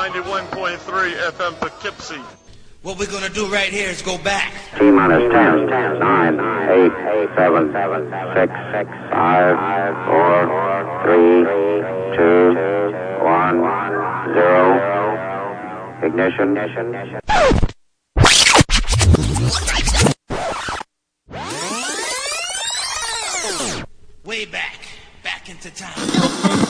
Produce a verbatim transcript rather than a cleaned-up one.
ninety-one point three F M Poughkeepsie. What we're gonna do right here is go back. T minus ten, nine, eight, seven, six, five, four, three, two, one, zero. Ignition. Way back, back into time.